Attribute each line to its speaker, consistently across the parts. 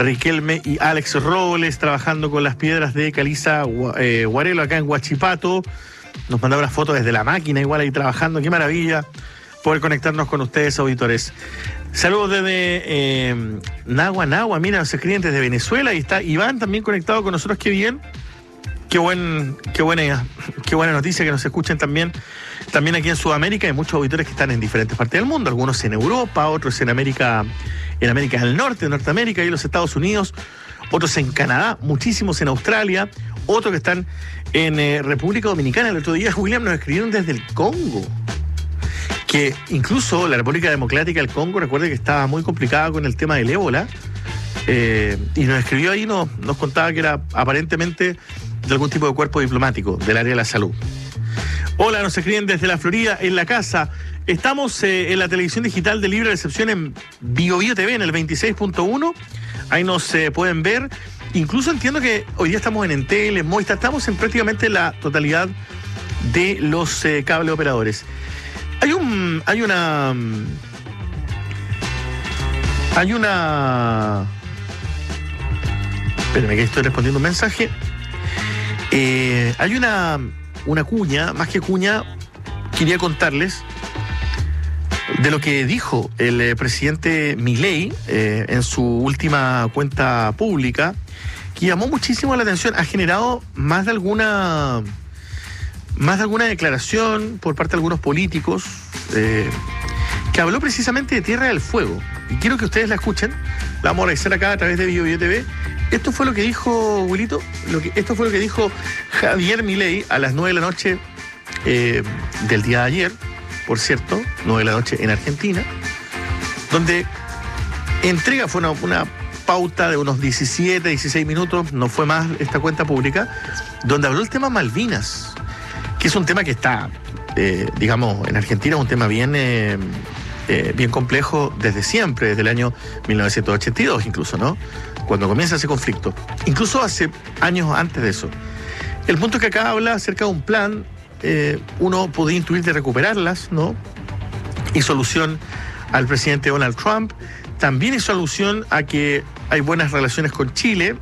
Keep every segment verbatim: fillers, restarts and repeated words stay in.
Speaker 1: Riquelme y Alex Robles trabajando con las piedras de caliza eh, Guarelo acá en Huachipato. Nos mandaba una foto desde la máquina igual ahí trabajando. Qué maravilla poder conectarnos con ustedes, auditores. Saludos desde eh, Nagua, Nagua, mira, nos escriben desde Venezuela y está Iván también conectado con nosotros, qué bien. Qué buen, qué buena, qué buena noticia que nos escuchen también, también aquí en Sudamérica. Hay muchos auditores que están en diferentes partes del mundo, algunos en Europa, otros en América, en América del Norte, en Norteamérica y en los Estados Unidos, otros en Canadá, muchísimos en Australia, otros que están en eh, República Dominicana. El otro día, William, nos escribieron desde el Congo, que incluso la República Democrática del Congo, recuerde que estaba muy complicada con el tema del ébola, eh, y nos escribió ahí, nos, nos contaba que era aparentemente de algún tipo de cuerpo diplomático del área de la salud. Hola, nos escriben desde la Florida, en la casa. Estamos eh, en la televisión digital de libre recepción en Bio Bio T V, en el veintiséis punto uno. Ahí nos eh, pueden ver. Incluso entiendo que hoy día estamos en Entel, en Movistar, estamos en prácticamente la totalidad de los eh, cable operadores. Hay un... hay una... Hay una... Espérenme que estoy respondiendo un mensaje. Eh, hay una, una cuña, más que cuña, quería contarles de lo que dijo el eh, presidente Milei eh, en su última cuenta pública, que llamó muchísimo la atención, ha generado más de alguna, más de alguna declaración por parte de algunos políticos, eh, que habló precisamente de Tierra del Fuego. Y quiero que ustedes la escuchen, la vamos a realizar acá a través de Bio Bio T V. Esto fue lo que dijo, Wilito, lo que, esto fue lo que dijo Javier Milei a las nueve de la noche eh, del día de ayer, por cierto, nueve de la noche en Argentina, donde entrega, fue una, una pauta de unos diecisiete, dieciséis minutos, no fue más esta cuenta pública, donde habló el tema Malvinas, que es un tema que está, eh, digamos, en Argentina es un tema bien... Eh, Eh, bien complejo desde siempre, desde el año mil novecientos ochenta y dos incluso, ¿no? Cuando comienza ese conflicto. Incluso hace años antes de eso. El punto es que acá habla acerca de un plan, eh, uno podría intuir de recuperarlas, ¿no? Hizo alusión al presidente Donald Trump, también hizo alusión a que hay buenas relaciones con Chile,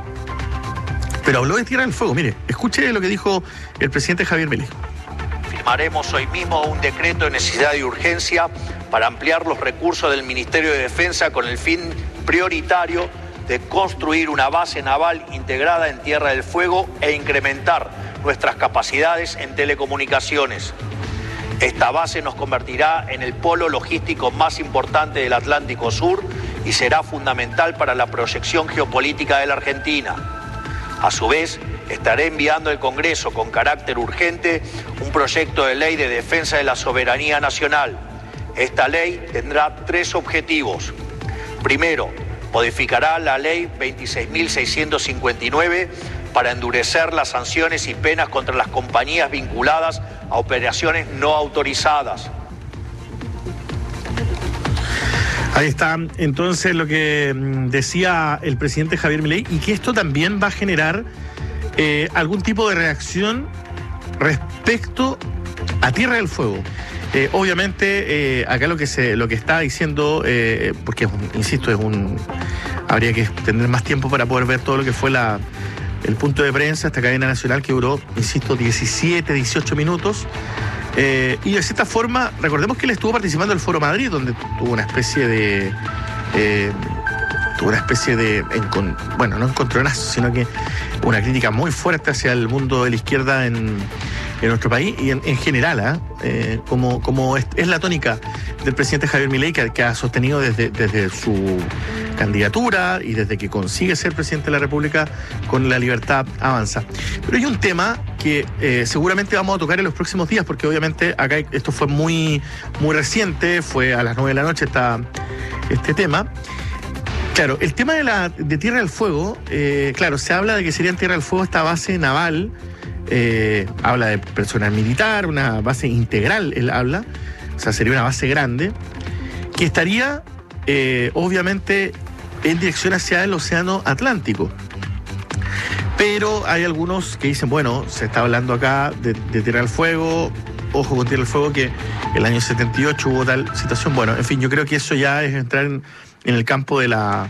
Speaker 1: pero habló de Tierra del Fuego. Mire, escuche lo que dijo el presidente Javier Milei.
Speaker 2: Firmaremos hoy mismo un decreto de necesidad y urgencia para ampliar los recursos del Ministerio de Defensa con el fin prioritario de construir una base naval integrada en Tierra del Fuego e incrementar nuestras capacidades en telecomunicaciones. Esta base nos convertirá en el polo logístico más importante del Atlántico Sur y será fundamental para la proyección geopolítica de la Argentina. A su vez, estaré enviando al Congreso con carácter urgente un proyecto de ley de defensa de la soberanía nacional. Esta ley tendrá tres objetivos. Primero, modificará la ley veintiséis mil seiscientos cincuenta y nueve para endurecer las sanciones y penas contra las compañías vinculadas a operaciones no autorizadas.
Speaker 1: Ahí está entonces lo que decía el presidente Javier Milei, y que esto también va a generar eh, algún tipo de reacción respecto a Tierra del Fuego. Eh, obviamente, eh, acá lo que se, lo que está diciendo, eh, porque es un, insisto, es un, habría que tener más tiempo para poder ver todo lo que fue la, el punto de prensa, esta cadena nacional que duró, insisto, diecisiete, dieciocho minutos. Eh, y de cierta forma, recordemos que él estuvo participando del Foro Madrid, donde tuvo una especie de... Eh, tuvo una especie de... Encon, bueno, no encontronazo, sino que una crítica muy fuerte hacia el mundo de la izquierda en, en nuestro país y en, en general, ¿eh? Eh, como, como es, es la tónica del presidente Javier Milei, que, que ha sostenido desde, desde su candidatura y desde que consigue ser presidente de la República con La Libertad Avanza. Pero hay un tema que eh, seguramente vamos a tocar en los próximos días, porque obviamente acá esto fue muy, muy reciente, fue a las nueve de la noche esta, este tema. Claro, el tema de, la, de Tierra del Fuego, eh, claro, se habla de que sería en Tierra del Fuego esta base naval, eh, habla de personal militar, una base integral, él habla, o sea, sería una base grande, que estaría eh, obviamente en dirección hacia el Océano Atlántico. Pero hay algunos que dicen, bueno, se está hablando acá de, de Tierra del Fuego, ojo con Tierra del Fuego, que el año setenta y ocho hubo tal situación. Bueno, en fin, yo creo que eso ya es entrar en, en el campo de la,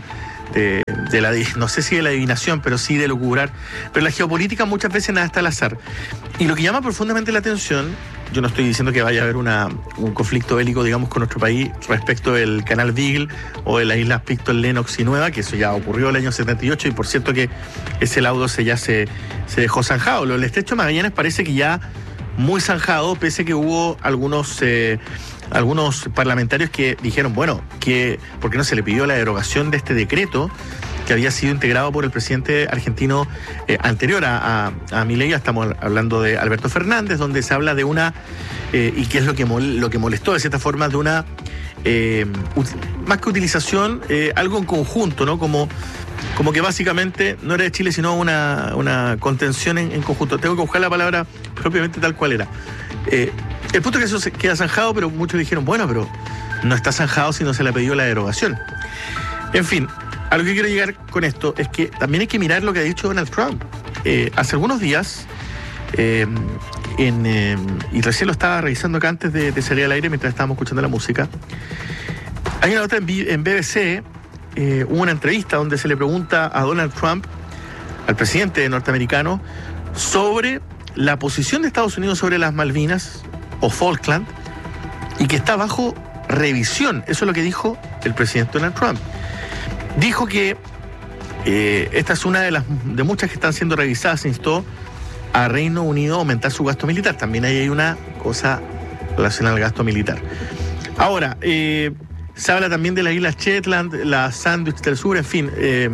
Speaker 1: de, de la, no sé si de la adivinación, pero sí de lucubrar. Pero la geopolítica muchas veces nada está al azar. Y lo que llama profundamente la atención, yo no estoy diciendo que vaya a haber una, un conflicto bélico, digamos, con nuestro país respecto del canal Beagle o de las islas Picton, Lennox y Nueva, que eso ya ocurrió el año setenta y ocho, y por cierto que ese laudo se, ya se, se dejó zanjado. Lo del estrecho de Magallanes parece que ya muy zanjado, pese a que hubo algunos... Eh, algunos parlamentarios que dijeron, bueno, que ¿por qué no se le pidió la derogación de este decreto que había sido integrado por el presidente argentino eh, anterior a, a, a Milei? Estamos hablando de Alberto Fernández, donde se habla de una, eh, y que es lo que, mol, lo que molestó de cierta forma, de una, eh, más que utilización, eh, algo en conjunto, ¿no? Como, como que básicamente no era de Chile, sino una, una contención en, en conjunto. Tengo que buscar la palabra propiamente tal cual era. Eh, el punto es que eso se queda zanjado, pero muchos dijeron, bueno, pero no está zanjado si no se le ha pedido la derogación. En fin, a lo que quiero llegar con esto es que también hay que mirar lo que ha dicho Donald Trump. Eh, hace algunos días, eh, en, eh, y recién lo estaba revisando acá antes de, de salir al aire mientras estábamos escuchando la música, hay una nota en, en B B C, eh, hubo una entrevista donde se le pregunta a Donald Trump, al presidente norteamericano, sobre la posición de Estados Unidos sobre las Malvinas o Falkland, y que está bajo revisión. Eso es lo que dijo el presidente Donald Trump. Dijo que eh, esta es una de las de muchas que están siendo revisadas. Instó a Reino Unido a aumentar su gasto militar. También ahí hay una cosa relacionada al gasto militar. Ahora, eh, se habla también de las Islas Shetland, las Sandwich del Sur, en fin. Eh,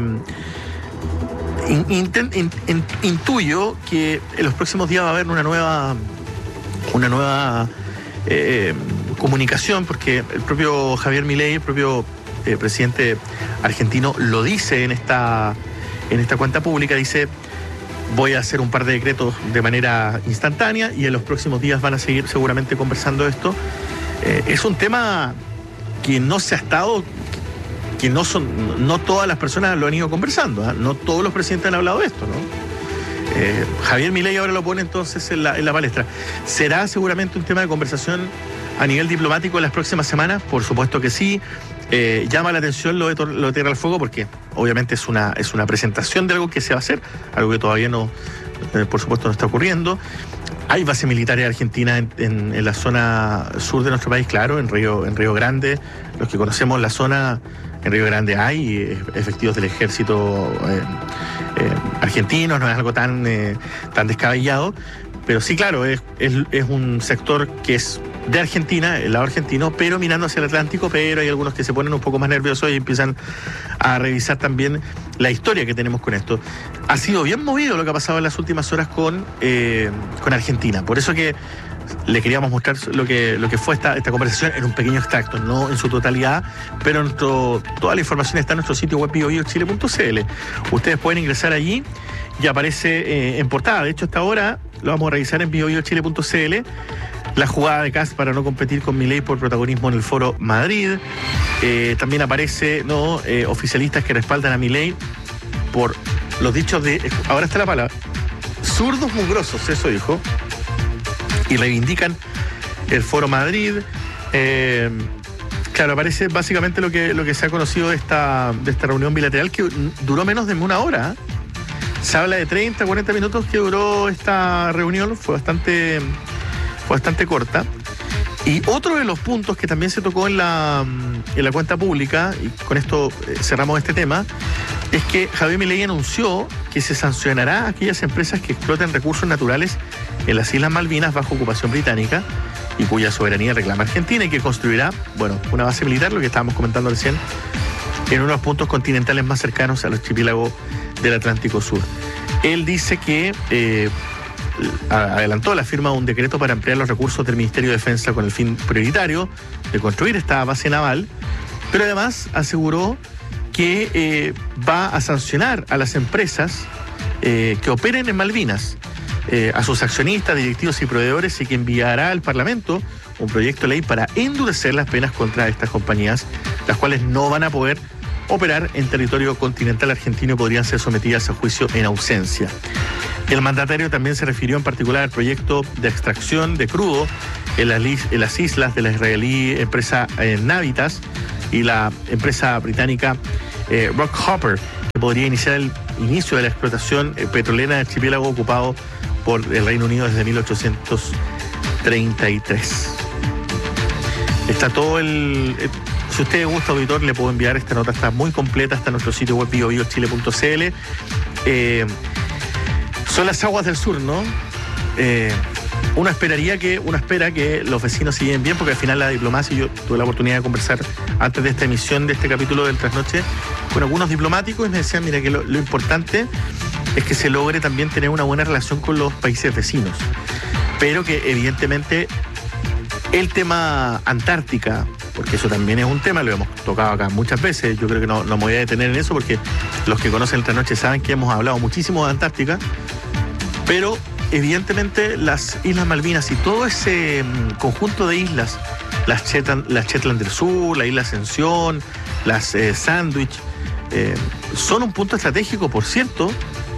Speaker 1: Intent, in, in, intuyo que en los próximos días va a haber una nueva una nueva eh, comunicación, porque el propio Javier Milei, el propio eh, presidente argentino, lo dice en esta en esta cuenta pública, dice: voy a hacer un par de decretos de manera instantánea y en los próximos días van a seguir seguramente conversando esto. Eh, es un tema que no se ha estado... que no son, no todas las personas lo han ido conversando, ¿eh? No todos los presidentes han hablado de esto, ¿no? Eh, Javier Milei ahora lo pone entonces en la, en la palestra. ¿Será seguramente un tema de conversación a nivel diplomático en las próximas semanas? Por supuesto que sí. Eh, llama la atención lo de, lo de Tierra del Fuego, porque obviamente es una, es una presentación de algo que se va a hacer, algo que todavía no, eh, por supuesto, no está ocurriendo. Hay bases militares argentinas en, en, en la zona sur de nuestro país, claro, en Río, en Río Grande. Los que conocemos la zona... En Río Grande hay efectivos del ejército eh, eh, argentino, no es algo tan, eh, tan descabellado, pero sí, claro, es, es, es un sector que es de Argentina, el lado argentino, pero mirando hacia el Atlántico, pero hay algunos que se ponen un poco más nerviosos y empiezan a revisar también la historia que tenemos con esto. Ha sido bien movido lo que ha pasado en las últimas horas con, eh, con Argentina, por eso que le queríamos mostrar lo que, lo que fue esta, esta conversación en un pequeño extracto, no en su totalidad, pero nuestro, toda la información está en nuestro sitio web bio bio chile punto c l. Ustedes pueden ingresar allí y aparece eh, en portada. De hecho, hasta ahora lo vamos a revisar en bio bio chile punto c l. La jugada de Kast para no competir con Milei por protagonismo en el Foro Madrid. Eh, también aparece no eh, oficialistas que respaldan a Milei por los dichos de, ahora está la palabra, zurdos mugrosos, eso dijo, y reivindican el Foro Madrid. Eh, claro, aparece básicamente lo que, lo que se ha conocido de esta, de esta reunión bilateral, que duró menos de una hora. Se habla de treinta, cuarenta minutos que duró esta reunión, fue bastante, fue bastante corta. Y otro de los puntos que también se tocó en la, en la cuenta pública, y con esto cerramos este tema, es que Javier Milei anunció que se sancionará a aquellas empresas que exploten recursos naturales en las Islas Malvinas bajo ocupación británica y cuya soberanía reclama Argentina, y que construirá, bueno, una base militar, lo que estábamos comentando recién, en uno de los puntos continentales más cercanos al archipiélago del Atlántico Sur. Él dice que eh, adelantó la firma de un decreto para ampliar los recursos del Ministerio de Defensa con el fin prioritario de construir esta base naval, pero además aseguró que eh, va a sancionar a las empresas eh, que operen en Malvinas, eh, a sus accionistas, directivos y proveedores, y que enviará al Parlamento un proyecto de ley para endurecer las penas contra estas compañías, las cuales no van a poder operar en territorio continental argentino y podrían ser sometidas a juicio en ausencia. El mandatario también se refirió en particular al proyecto de extracción de crudo en las, en las islas de la israelí empresa eh, Navitas y la empresa británica eh, Rockhopper, que podría iniciar el inicio de la explotación eh, petrolera del archipiélago ocupado por el Reino Unido desde mil ochocientos treinta y tres. Está todo el... Eh, si usted gusta, auditor, le puedo enviar esta nota, está muy completa, está en nuestro sitio web bio bio chile punto c l. Eh, son las aguas del sur, ¿no? Eh, uno esperaría que, uno espera que los vecinos se lleven bien, porque al final la diplomacia, yo tuve la oportunidad de conversar antes de esta emisión de este capítulo del Trasnoche con algunos diplomáticos y me decían, mira, que lo, lo importante es que se logre también tener una buena relación con los países vecinos, pero que evidentemente el tema Antártica, porque eso también es un tema, lo hemos tocado acá muchas veces, yo creo que no, no me voy a detener en eso porque los que conocen el Trasnoche saben que hemos hablado muchísimo de Antártica, pero evidentemente las Islas Malvinas y todo ese mm, conjunto de islas, las Shetland, las Shetland del Sur, la Isla Ascensión, las eh, Sandwich, eh, son un punto estratégico, por cierto,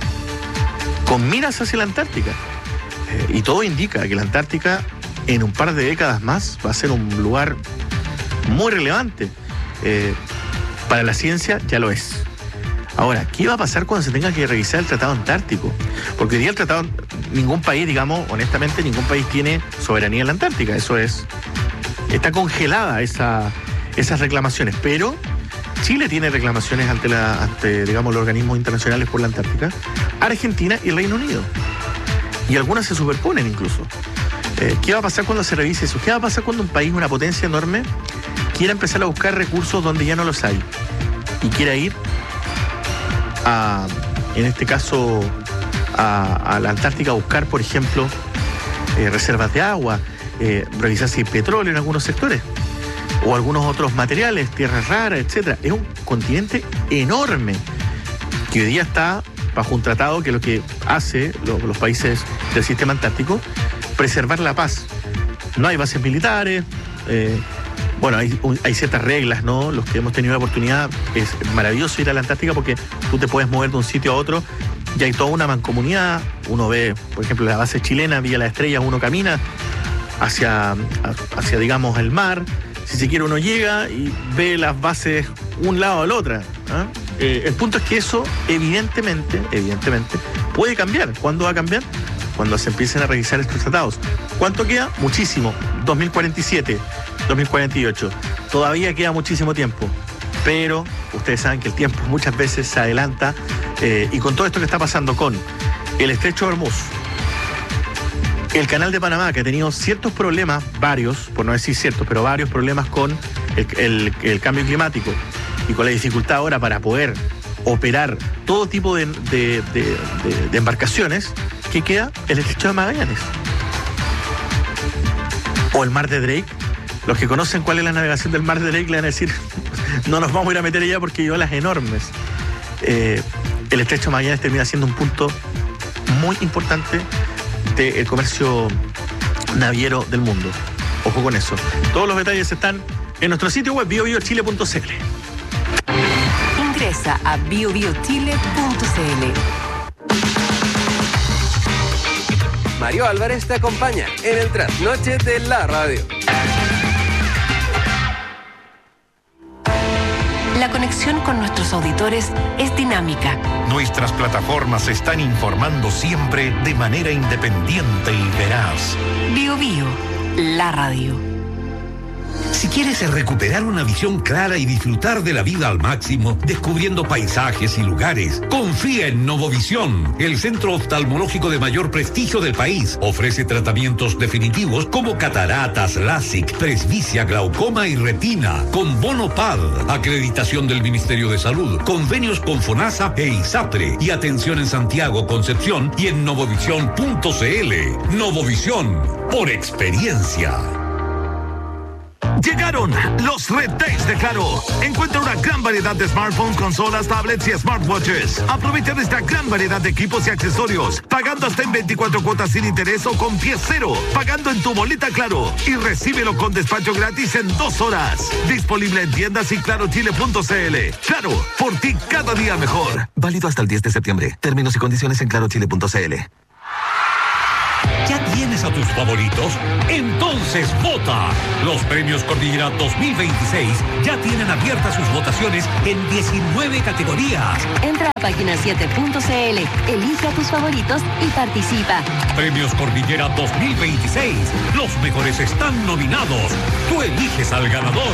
Speaker 1: con miras hacia la Antártica. Eh, y todo indica que la Antártica en un par de décadas más va a ser un lugar muy relevante. Eh, para la ciencia ya lo es. Ahora, ¿qué va a pasar cuando se tenga que revisar el Tratado Antártico? Porque hoy día el Tratado, ningún país, digamos, honestamente, ningún país tiene soberanía en la Antártica. Eso es, está congelada esa, esas reclamaciones. Pero Chile tiene reclamaciones ante, la, ante, digamos, los organismos internacionales por la Antártica, Argentina y el Reino Unido. Y algunas se superponen incluso. Eh, ¿Qué va a pasar cuando se revise eso? ¿Qué va a pasar cuando un país, una potencia enorme, quiera empezar a buscar recursos donde ya no los hay? Y quiera ir a, en este caso, a, a la Antártica a buscar, por ejemplo, eh, reservas de agua, eh, revisar si hay petróleo en algunos sectores, o algunos otros materiales, tierras raras, etcétera. Es un continente enorme que hoy día está bajo un tratado que lo que hace lo, los países del sistema antártico, preservar la paz. No hay bases militares, eh, bueno, hay, hay ciertas reglas, ¿no? Los que hemos tenido la oportunidad, es maravilloso ir a la Antártica porque tú te puedes mover de un sitio a otro y hay toda una mancomunidad. Uno ve, por ejemplo, la base chilena, Villa Las Estrellas, uno camina hacia, hacia, digamos, el mar. Si se quiere, uno llega y ve las bases un lado al otro. ¿eh? Eh, el punto es que eso, evidentemente, evidentemente, puede cambiar. ¿Cuándo va a cambiar? Cuando se empiecen a revisar estos tratados. ¿Cuánto queda? Muchísimo. dos mil cuarenta y siete, dos mil cuarenta y ocho. Todavía queda muchísimo tiempo. Pero ustedes saben que el tiempo muchas veces se adelanta. Eh, y con todo esto que está pasando con el Estrecho de Hormuz, el Canal de Panamá, que ha tenido ciertos problemas, varios, por no decir ciertos, pero varios problemas con el, el, el cambio climático y con la dificultad ahora para poder operar todo tipo de, de, de, de, de embarcaciones, ¿qué queda? El Estrecho de Magallanes. O el Mar de Drake. Los que conocen cuál es la navegación del Mar de Drake le van a decir, no nos vamos a ir a meter allá porque hay olas enormes. Eh, el Estrecho de Magallanes termina siendo un punto muy importante del comercio naviero del mundo. Ojo con eso. Todos los detalles están en nuestro sitio web bio bio chile punto c l.
Speaker 3: Ingresa a bio bio chile punto c l.
Speaker 4: Mario Álvarez te acompaña en el Trasnoche de la Radio.
Speaker 3: La conexión con nuestros auditores es dinámica.
Speaker 5: Nuestras plataformas están informando siempre de manera independiente y veraz.
Speaker 3: Bio Bio, la radio.
Speaker 6: Si quieres recuperar una visión clara y disfrutar de la vida al máximo, descubriendo paisajes y lugares, confía en Novovisión, el centro oftalmológico de mayor prestigio del país. Ofrece tratamientos definitivos como cataratas, LASIK, presbicia, glaucoma y retina, con bono P A D, acreditación del Ministerio de Salud, convenios con FONASA e ISAPRE y atención en Santiago, Concepción y en novovisión punto c l. Novovisión, por experiencia.
Speaker 7: Llegaron los Red Days de Claro. Encuentra una gran variedad de smartphones, consolas, tablets y smartwatches. Aprovecha esta gran variedad de equipos y accesorios, pagando hasta en veinticuatro cuotas sin interés o con pie cero, pagando en tu boleta Claro y recíbelo con despacho gratis en dos horas. Disponible en tiendas y claro chile punto c l. Claro, por ti cada día mejor. Válido hasta el diez de septiembre. Términos y condiciones en claro chile punto c l.
Speaker 6: ¿Ya tienes a tus favoritos? Entonces vota. Los premios Cordillera dos mil veintiséis ya tienen abiertas sus votaciones en diecinueve categorías.
Speaker 3: Entra a página siete punto c l, elige a tus favoritos y participa.
Speaker 6: Premios Cordillera dos mil veintiséis. Los mejores están nominados. Tú eliges al ganador.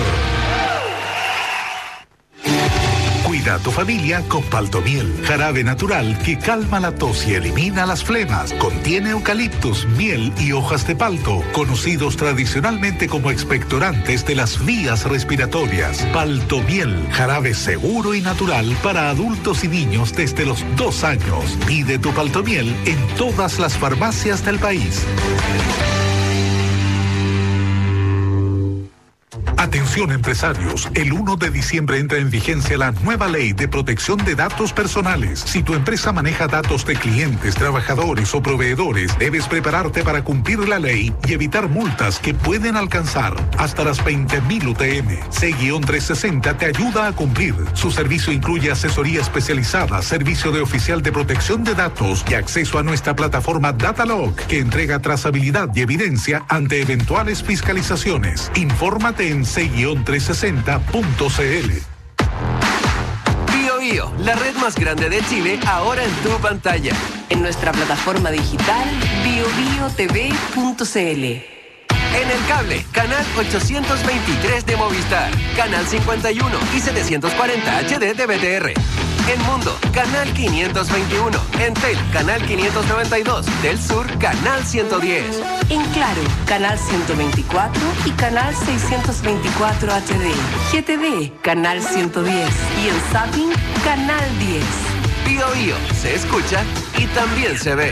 Speaker 8: Cuida a tu familia con Paltomiel, jarabe natural que calma la tos y elimina las flemas. Contiene eucaliptus, miel y hojas de palto, conocidos tradicionalmente como expectorantes de las vías respiratorias. Paltomiel, jarabe seguro y natural para adultos y niños desde los dos años. Pide tu Paltomiel en todas las farmacias del país. Atención empresarios, el primero de diciembre entra en vigencia la nueva ley de protección de datos personales. Si tu empresa maneja datos de clientes, trabajadores o proveedores, debes prepararte para cumplir la ley y evitar multas que pueden alcanzar hasta las veinte mil U T M. C trescientos sesenta te ayuda a cumplir. Su servicio incluye asesoría especializada, servicio de oficial de protección de datos y acceso a nuestra plataforma Datalog, que entrega trazabilidad y evidencia ante eventuales fiscalizaciones. Infórmate en c trescientos sesenta punto c l.
Speaker 4: Bio Bio, la red más grande de Chile, ahora en tu pantalla.
Speaker 3: En nuestra plataforma digital bio bio t v punto c l.
Speaker 4: En el cable, canal ochocientos veintitrés de Movistar, canal cincuenta y uno y setecientos cuarenta H D de B T R. En Mundo, canal quinientos veintiuno. En Tel, canal quinientos noventa y dos. Del Sur, canal ciento diez.
Speaker 3: En Claro, canal ciento veinticuatro y canal seiscientos veinticuatro H D. G T V, canal ciento diez. Y en Zapping, canal diez.
Speaker 4: Bio Bio, se escucha y también se ve.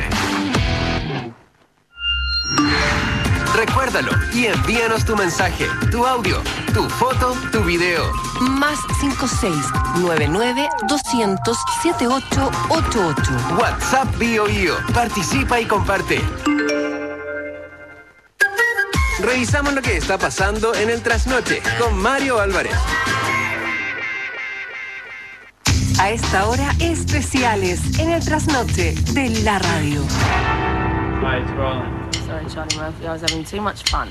Speaker 4: Recuérdalo y envíanos tu mensaje, tu audio, tu foto, tu video.
Speaker 3: Más cinco seis nueve nueve doscientos setenta y ocho ochenta y ocho.
Speaker 4: WhatsApp Bio Bio. Participa y comparte. Revisamos lo que está pasando en el Trasnoche con Mario Álvarez.
Speaker 3: A esta hora, especiales en el Trasnoche de la radio.
Speaker 9: Hi, it's rolling. Sorry, Charlie Murphy, I was having too much fun.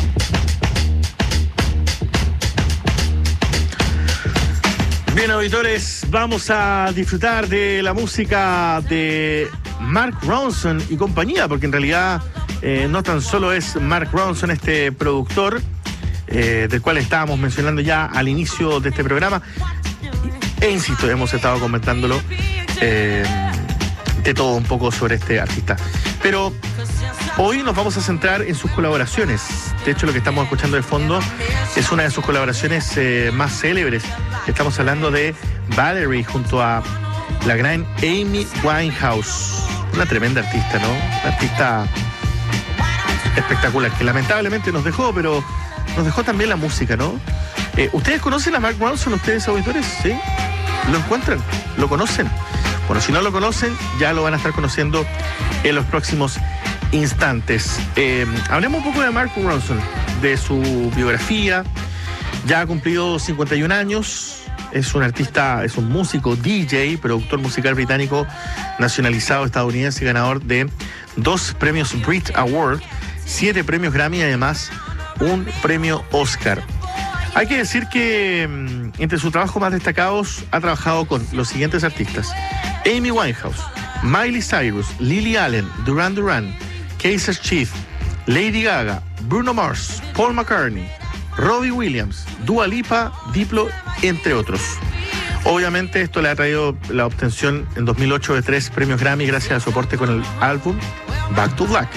Speaker 1: Bien, auditores, vamos a disfrutar de la música de Mark Ronson y compañía, porque en realidad eh, no tan solo es Mark Ronson este productor, eh, del cual estábamos mencionando ya al inicio de este programa, e insisto, hemos estado comentándolo eh, de todo un poco sobre este artista. Pero hoy nos vamos a centrar en sus colaboraciones. De hecho, lo que estamos escuchando de fondo es una de sus colaboraciones eh, más célebres. Estamos hablando de Valerie junto a la gran Amy Winehouse. Una tremenda artista, ¿no? Una artista espectacular, que lamentablemente nos dejó, pero nos dejó también la música, ¿no? Eh, ¿Ustedes conocen a Mark Ronson, ustedes auditores? ¿Sí? ¿Lo encuentran? ¿Lo conocen? Bueno, si no lo conocen, ya lo van a estar conociendo en los próximos instantes. Eh, hablemos un poco de Mark Ronson, de su biografía. Ya ha cumplido cincuenta y un años. Es un artista, es un músico, D J, productor musical británico, nacionalizado estadounidense, ganador de dos premios Brit Award, siete premios Grammy y además un premio Oscar. Hay que decir que entre sus trabajos más destacados ha trabajado con los siguientes artistas: Amy Winehouse, Miley Cyrus, Lily Allen, Duran Duran, Kaiser Chief, Lady Gaga, Bruno Mars, Paul McCartney, Robbie Williams, Dua Lipa, Diplo, entre otros. Obviamente esto le ha traído la obtención en dos mil ocho de tres premios Grammy gracias al soporte con el álbum Back to Black.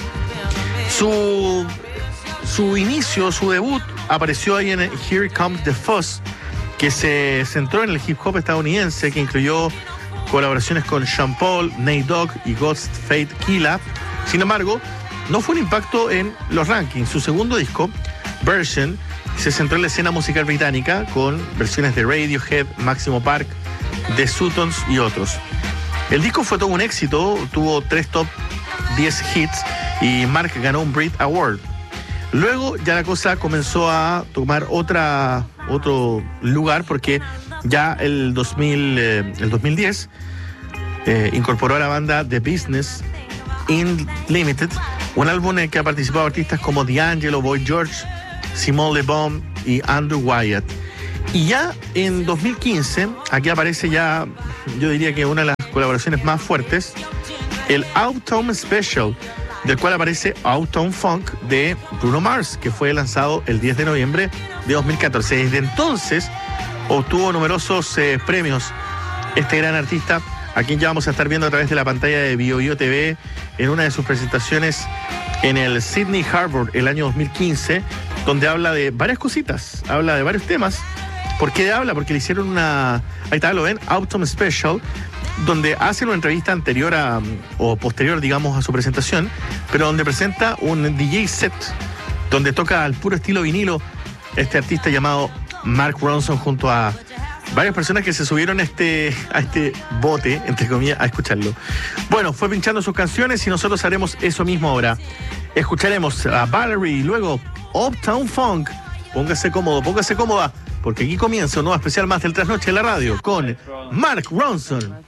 Speaker 1: Su, su inicio, su debut, apareció ahí en Here Comes the Fuzz, que se centró en el hip hop estadounidense, que incluyó colaboraciones con Sean Paul, Nate Dogg y Ghostface Killah. Sin embargo, no fue un impacto en los rankings. Su segundo disco, Version, se centró en la escena musical británica con versiones de Radiohead, Maximo Park, The Sutons y otros. El disco fue todo un éxito, tuvo tres top diez hits y Mark ganó un Brit Award. Luego ya la cosa comenzó a tomar otra, otro lugar, porque ya el, dos mil, eh, el dos mil diez eh, incorporó a la banda The Business Unlimited Un álbum en el que ha participado artistas como D'Angelo, Boy George, Simone Le Bon y Andrew Wyatt. Y ya en dos mil quince, aquí aparece ya, yo diría que una de las colaboraciones más fuertes, el Uptown Special, del cual aparece Uptown Funk de Bruno Mars, que fue lanzado el diez de noviembre de dos mil catorce. Desde entonces obtuvo numerosos eh, premios este gran artista, a quien ya vamos a estar viendo a través de la pantalla de BioBio T V en una de sus presentaciones en el Sydney Harbour el año dos mil quince, donde habla de varias cositas, habla de varios temas. ¿Por qué habla? Porque le hicieron una, ahí está, lo ven, Uptown Special, donde hacen una entrevista anterior a, o posterior, digamos, a su presentación, pero donde presenta un D J set, donde toca al puro estilo vinilo este artista llamado Mark Ronson, junto a varias personas que se subieron a este, a este bote, entre comillas, a escucharlo. Bueno, fue pinchando sus canciones y nosotros haremos eso mismo ahora. Escucharemos a Valerie y luego Uptown Funk. Póngase cómodo, póngase cómoda, porque aquí comienza un nuevo especial más del Trasnoche en la radio con Mark Ronson.